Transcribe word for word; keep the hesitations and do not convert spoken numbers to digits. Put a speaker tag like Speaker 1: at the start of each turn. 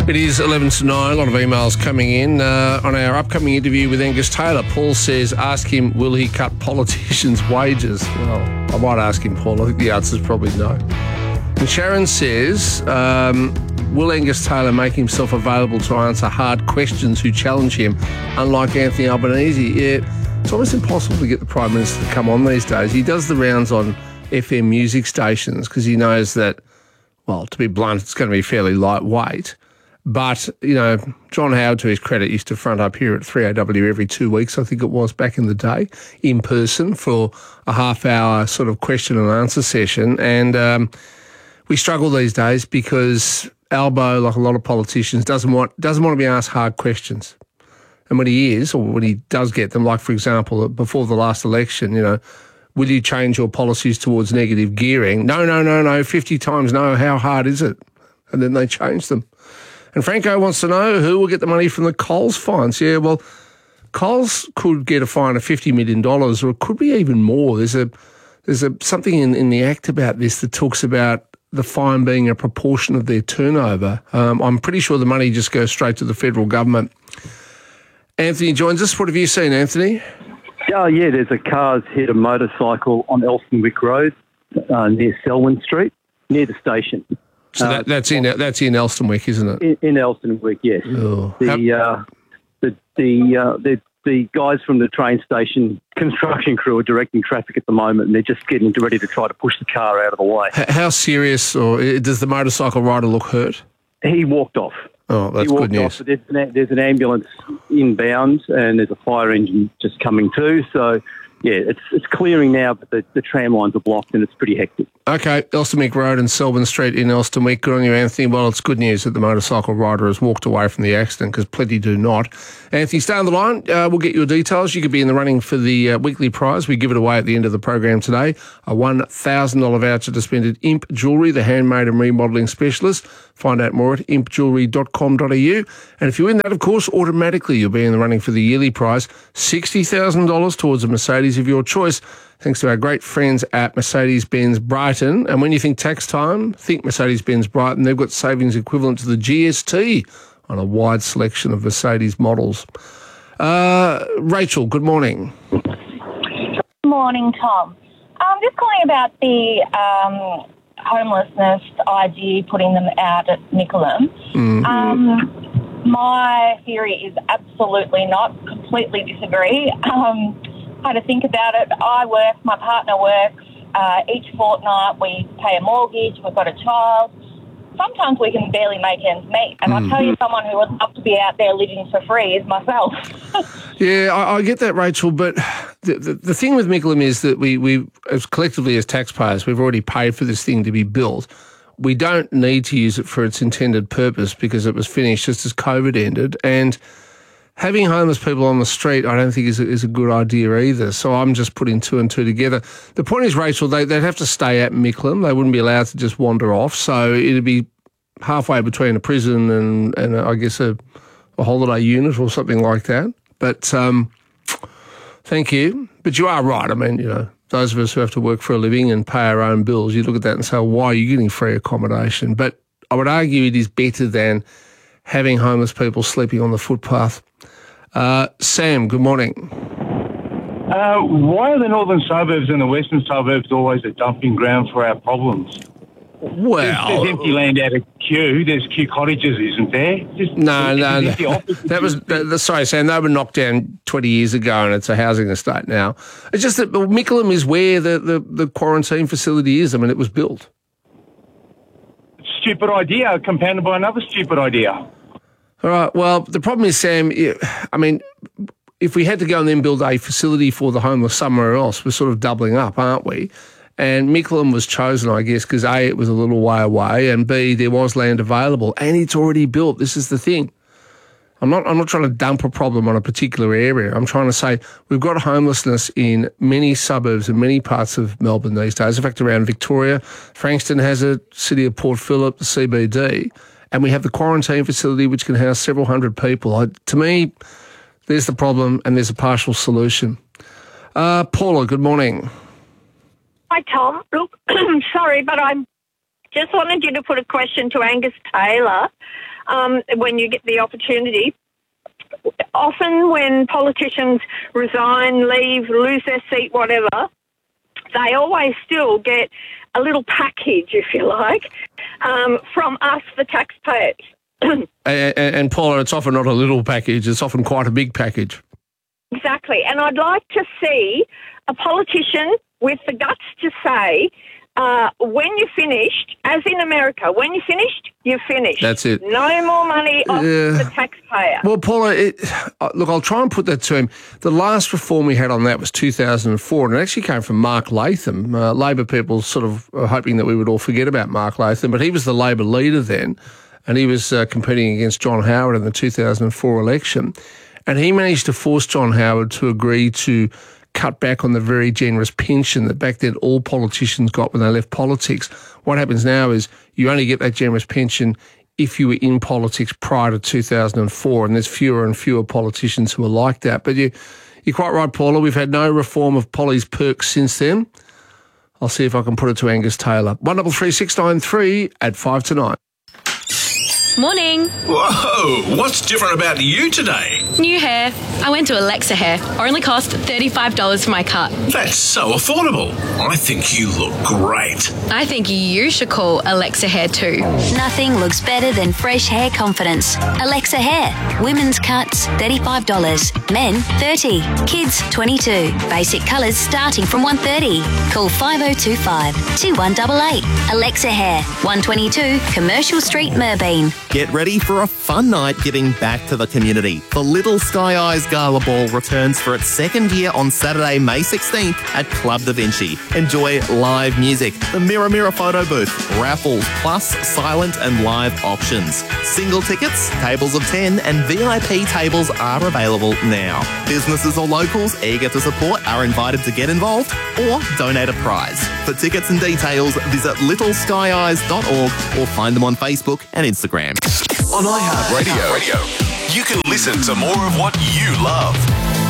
Speaker 1: It is eleven to nine, a lot of emails coming in. Uh, on our upcoming interview with Angus Taylor, Paul says, ask him, will he cut politicians' wages? Well, I might ask him, Paul. I think the answer is probably no. And Sharon says, um, will Angus Taylor make himself available to answer hard questions who challenge him, unlike Anthony Albanese? Yeah, it's almost impossible to get the Prime Minister to come on these days. He does the rounds on F M music stations because he knows that, well, to be blunt, it's going to be fairly lightweight. But, you know, John Howard, to his credit, used to front up here at three A W every two weeks, I think it was, back in the day, in person for a half-hour sort of question and answer session. And um, we struggle these days because Albo, like a lot of politicians, doesn't want doesn't want to be asked hard questions. And when he is, or when he does get them, like, for example, before the last election, you know, will you change your policies towards negative gearing? No, no, no, no, fifty times no. How hard is it? And then they change them. And Franco wants to know who will get the money from the Coles fines. Yeah, well, Coles could get a fine of fifty million dollars, or it could be even more. There's a there's a something in, in the Act about this that talks about the fine being a proportion of their turnover. Um, I'm pretty sure the money just goes straight to the federal government. Anthony joins us. What have you seen, Anthony?
Speaker 2: Oh, yeah, there's a car's hit a motorcycle on Elstonwick Road uh, near Selwyn Street, near the station.
Speaker 1: So that, that's in that's in Elstonwick, isn't it?
Speaker 2: In, in Elstonwick, yes.
Speaker 1: Oh.
Speaker 2: The, uh, the the uh, the the guys from the train station construction crew are directing traffic at the moment, and they're just getting ready to try to push the car out of the way.
Speaker 1: How serious, or does the motorcycle rider look hurt?
Speaker 2: He walked off.
Speaker 1: Oh, that's
Speaker 2: he walked
Speaker 1: good news.
Speaker 2: Off, but there's, an, there's an ambulance inbound, and there's a fire engine just coming too. So, yeah, it's it's clearing now, but the, the tram lines are blocked, and it's pretty hectic.
Speaker 1: Okay, Elstonwick Road and Selwyn Street in Elstonwick. Good on you, Anthony. Well, it's good news that the motorcycle rider has walked away from the accident, because plenty do not. Anthony, stay on the line. Uh, we'll get your details. You could be in the running for the uh, weekly prize. We give it away at the end of the program today. A one thousand dollars voucher to spend at Imp Jewellery, the handmade and remodelling specialist. Find out more at imp jewellery dot com dot a u. And if you win that, of course, automatically you'll be in the running for the yearly prize, sixty thousand dollars towards a Mercedes of your choice, thanks to our great friends at Mercedes-Benz Brighton. And when you think tax time, think Mercedes-Benz Brighton. They've got savings equivalent to the G S T on a wide selection of Mercedes models. Uh, Rachel, good morning.
Speaker 3: Good morning, Tom. I'm just calling about the um, homelessness idea, putting them out at Mickleham. Mm-hmm. Um, my theory is absolutely not. Completely disagree. Um, I had to think about it. I work, my partner works. Uh, each fortnight we pay a mortgage, we've got a child. Sometimes we can barely make ends meet. And mm. I tell you, someone who would love to be out there living for free is myself.
Speaker 1: Yeah, I, I get that, Rachel, but the, the, the thing with Mickleham is that we, we, as collectively as taxpayers, we've already paid for this thing to be built. We don't need to use it for its intended purpose because it was finished just as COVID ended. And having homeless people on the street, I don't think is a, is a good idea either. So I'm just putting two and two together. The point is, Rachel, they, they'd have to stay at Mickleham. They wouldn't be allowed to just wander off. So it'd be halfway between a prison and, and a, I guess, a, a holiday unit or something like that. But um, thank you. But you are right. I mean, you know, those of us who have to work for a living and pay our own bills, you look at that and say, well, why are you getting free accommodation? But I would argue it is better than having homeless people sleeping on the footpath. Uh, Sam, good morning.
Speaker 4: Uh, why are the northern suburbs and the western suburbs always a dumping ground for our problems?
Speaker 1: Well,
Speaker 4: there's, there's empty land out of Kew. There's Kew cottages, isn't there? Just,
Speaker 1: no, no, no. That was that, sorry, Sam. They were knocked down twenty years ago, and it's a housing estate now. It's just that Mickleham is where the, the, the quarantine facility is. I mean, it was built.
Speaker 4: Stupid idea, compounded by another stupid idea.
Speaker 1: All right. Well, the problem is, Sam, I mean, if we had to go and then build a facility for the homeless somewhere else, we're sort of doubling up, aren't we? And Mickleham was chosen, I guess, because A, it was a little way away, and B, there was land available, and it's already built. This is the thing. I'm not I'm not trying to dump a problem on a particular area. I'm trying to say we've got homelessness in many suburbs and many parts of Melbourne these days. In fact, around Victoria, Frankston has a, city of Port Phillip, the C B D, and we have the quarantine facility which can house several hundred people. I, to me, there's the problem and there's a partial solution. Uh, Paula, good morning.
Speaker 5: Hi, Tom. Look, sorry, but I just wanted you to put a question to Angus Taylor. um, when you get the opportunity. Often when politicians resign, leave, lose their seat, whatever, they always still get a little package, if you like, um, from us, the taxpayers.
Speaker 1: and, and, and Paula, it's often not a little package, it's often quite a big package.
Speaker 5: Exactly. And I'd like to see a politician with the guts to say, uh, when you're finished, as in America, when you're finished, you're finished.
Speaker 1: That's it.
Speaker 5: No more money off
Speaker 1: Yeah.
Speaker 5: the taxpayer.
Speaker 1: Well, Paula, it, uh, look, I'll try and put that to him. The last reform we had on that was two thousand four, and it actually came from Mark Latham. Uh, Labor people sort of were hoping that we would all forget about Mark Latham, but he was the Labor leader then, and he was uh, competing against John Howard in the two thousand four election. And he managed to force John Howard to agree to cut back on the very generous pension that back then all politicians got when they left politics. What happens now is you only get that generous pension if you were in politics prior to two thousand four, and there's fewer and fewer politicians who are like that. But you, you're quite right, Paula. We've had no reform of Polly's perks since then. I'll see if I can put it to Angus Taylor. one double three six nine three at five to nine.
Speaker 6: Morning.
Speaker 7: Whoa, what's different about you today?
Speaker 6: New hair. I went to Alexa Hair. Only cost thirty-five dollars for my cut.
Speaker 7: That's so affordable. I think you look great.
Speaker 6: I think you should call Alexa Hair too.
Speaker 8: Nothing looks better than fresh hair confidence. Alexa Hair. Women's cuts, thirty-five dollars. Men, thirty dollars. Kids, twenty-two dollars. Basic colours starting from one hundred thirty dollars. Call five oh two five, two one eight eight. Alexa Hair, one twenty-two Commercial Street, Merbeen.
Speaker 9: Get ready for a fun night giving back to the community. The Little Sky Eyes Gala Ball returns for its second year on Saturday, May sixteenth at Club Da Vinci. Enjoy live music, the Mirror Mirror photo booth, raffles, plus silent and live auctions. Single tickets, tables of ten and V I P tables are available now. Businesses or locals eager to support are invited to get involved or donate a prize. For tickets and details, visit little sky eyes dot org or find them on Facebook and Instagram.
Speaker 7: On iHeartRadio, you can listen to more of what you love.